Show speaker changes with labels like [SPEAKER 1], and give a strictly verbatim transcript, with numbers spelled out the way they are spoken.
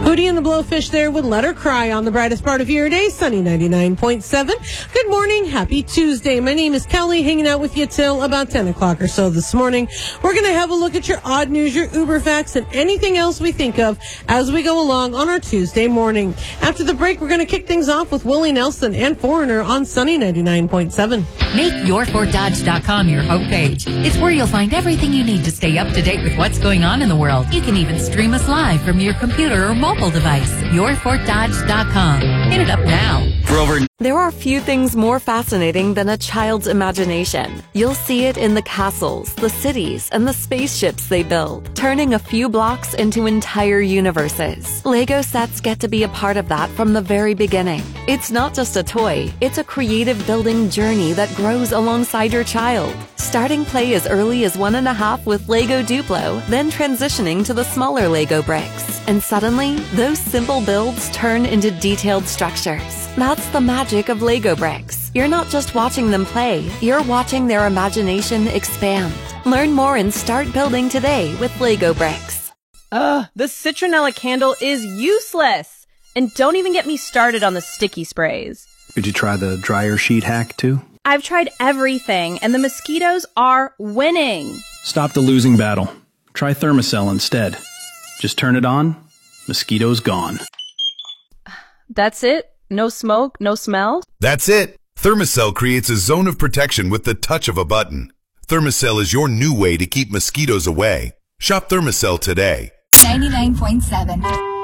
[SPEAKER 1] Hootie and the Blowfish there with Let Her Cry on the brightest part of your day, Sunny ninety-nine point seven. Good morning. Happy Tuesday. My name is Kelly, hanging out with you till about ten o'clock or so this morning. We're going to have a look at your odd news, your Uber facts, and anything else we think of as we go along on our Tuesday morning. After the break, we're going to kick things off with Willie Nelson and Foreigner on Sunny ninety-nine point seven.
[SPEAKER 2] Make your ford dodge dot com your homepage. It's where you'll find everything you need to stay up to date with what's going on in the world. You can even stream us live from your computer or mobile device. your ford dodge dot com. Hit it up now.
[SPEAKER 3] For over
[SPEAKER 4] There are few things more fascinating than a child's imagination. You'll see it in the castles, the cities, and the spaceships they build, turning a few blocks into entire universes. Lego sets get to be a part of that from the very beginning. It's not just a toy, it's a creative building journey that grows alongside your child. Starting play as early as one and a half with Lego Duplo, then transitioning to the smaller Lego bricks. And suddenly, those simple builds turn into detailed structures. That's the magic of Lego bricks. You're not just watching them play, you're watching their imagination expand. Learn more and start building today with Lego bricks.
[SPEAKER 5] Ugh, the citronella candle is useless! And don't even get me started on the sticky sprays.
[SPEAKER 3] Did you try the dryer sheet hack too?
[SPEAKER 5] I've tried everything, and the mosquitoes are winning.
[SPEAKER 3] Stop the losing battle. Try Thermacell instead. Just turn it on, mosquitoes gone.
[SPEAKER 5] That's it? No smoke, no smell?
[SPEAKER 6] That's it. Thermacell creates a zone of protection with the touch of a button. Thermacell is your new way to keep mosquitoes away. Shop Thermacell today.
[SPEAKER 7] ninety-nine point seven.